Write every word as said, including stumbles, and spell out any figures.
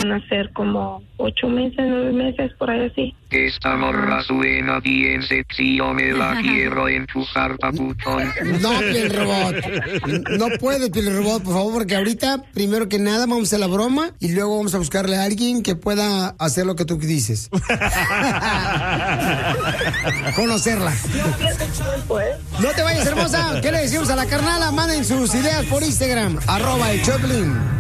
van a ser como ocho meses, nueve meses, por ahí así. Esta morra suena bien sexy, yo me la quiero empujar, papuchón. No, Piel Robot. No puede, Piel Robot, por favor, porque ahorita, primero que nada, vamos a hacer la broma y luego vamos a buscarle a alguien que pueda hacer lo que tú dices. Conocerla. No te vayas, hermosa. ¿Qué le decimos a la carnala? Manden sus ideas por Instagram. Arroba el Choplin.